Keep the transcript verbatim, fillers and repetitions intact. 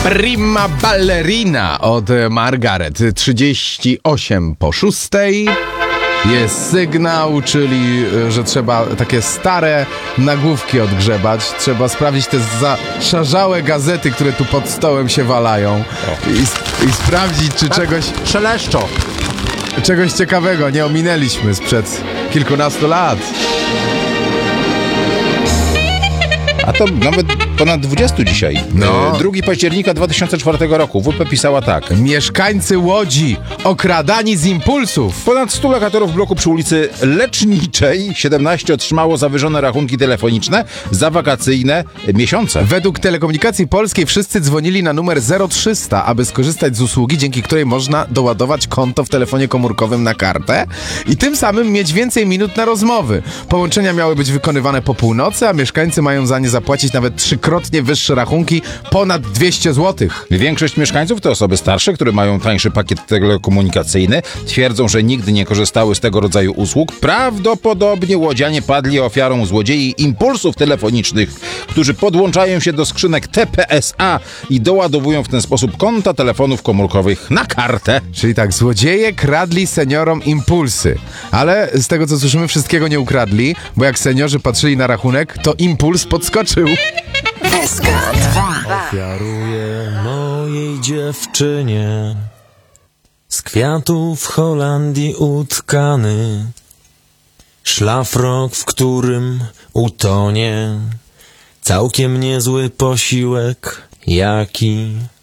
Prima ballerina od Margaret. trzydzieści osiem po szóstej. Jest sygnał, czyli że trzeba takie stare nagłówki odgrzebać. Trzeba sprawdzić te zaszarzałe gazety, które tu pod stołem się walają. I, i sprawdzić, czy czegoś... Szeleszczo. Czegoś ciekawego nie ominęliśmy sprzed kilkunastu lat. A to nawet ponad dwudziestu dzisiaj. No. drugiego października dwa tysiące czwartego roku. W pe pisała tak. Mieszkańcy Łodzi okradani z impulsów. Ponad stu lokatorów bloku przy ulicy Leczniczej siedemnaście otrzymało zawyżone rachunki telefoniczne za wakacyjne miesiące. Według Telekomunikacji Polskiej wszyscy dzwonili na numer zero trzysta, aby skorzystać z usługi, dzięki której można doładować konto w telefonie komórkowym na kartę i tym samym mieć więcej minut na rozmowy. Połączenia miały być wykonywane po północy, a mieszkańcy mają za nie zapłacić nawet trzykrotnie wyższe rachunki, ponad dwieście złotych. Większość mieszkańców to osoby starsze, które mają tańszy pakiet telekomunikacyjny. Twierdzą, że nigdy nie korzystały z tego rodzaju usług. Prawdopodobnie łodzianie padli ofiarą złodziei impulsów telefonicznych, którzy podłączają się do skrzynek T P S A i doładowują w ten sposób konta telefonów komórkowych na kartę. Czyli tak, złodzieje kradli seniorom impulsy. Ale z tego, co słyszymy, wszystkiego nie ukradli, bo jak seniorzy patrzyli na rachunek, to impuls podskoczył. S K dwa. Ofiaruję mojej dziewczynie z kwiatów Holandii utkany szlafrok, w którym utonie całkiem niezły posiłek, jaki